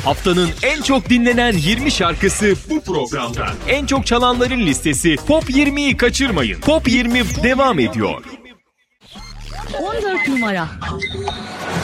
Haftanın en çok dinlenen 20 şarkısı bu programda. En çok çalanların listesi Top 20'yi kaçırmayın. Top 20 devam ediyor. 14 numara.